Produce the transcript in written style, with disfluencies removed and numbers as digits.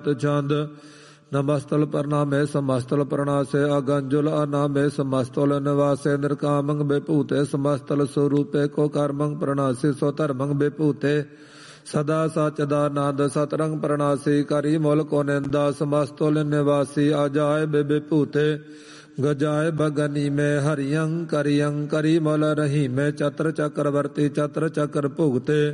ਚੰਦ ਨਮਸਤਲ ਪ੍ਰਣਾਮੇ ਸਮਸਤਲ ਪ੍ਰਣਾਸੇ ਅਗੰਜੁਲ ਅਨਾਮੇ ਸਮਸਤਲ ਨਿਵਾਸੇ ਨਿਰਕਾਮੰ ਬੇਭੂਤੇ ਸਮਸਤਲ ਸਰੂਪੇ ਕੋ ਕਰਮੰ ਪ੍ਰਣਾਸੀ ਸੋ ਧਰਮੰ ਬੇਭੂਤੇ ਸਦਾ ਸਚਦਾਨੰਦ ਸਤਰੰਗ ਪ੍ਰਣਾਸੀ ਕਰੀ ਮੁਲ ਕੋ ਨਿੰਦਾ ਸਮਸਤਲ ਨਿਵਾਸੀ ਅਜਾਏ ਬੇਭੂਤੇ ਗਜਾਏ ਬਗਨੀ ਮੈਂ ਹਰਿਯੰ ਕਰਿਯੰ ਕਰੀ ਮੁਲ ਰਹੀਮੇ ਚਤਰ ਚੱਕਰਵਰਤੀ ਚਤਰ ਚੱਕਰ ਭੁਗਤੇ